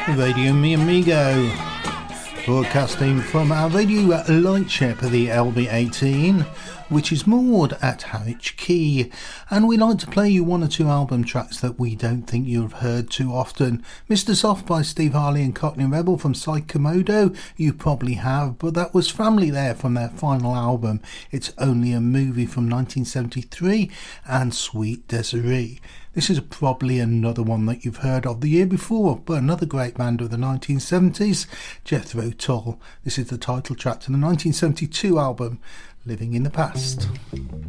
Radio Mi Amigo, broadcasting from our radio lightship, the LB18, which is moored at Harwich Quay, and we like to play you one or two album tracks that we don't think you've heard too often. Mr. Soft by Steve Harley and Cockney Rebel from Psychomodo, you probably have, but that was Family There from their final album, It's Only a Movie from 1973, and Sweet Desiree. This is probably another one that you've heard of the year before, but another great band of the 1970s, Jethro Tull. This is the title track to the 1972 album, Living in the Past.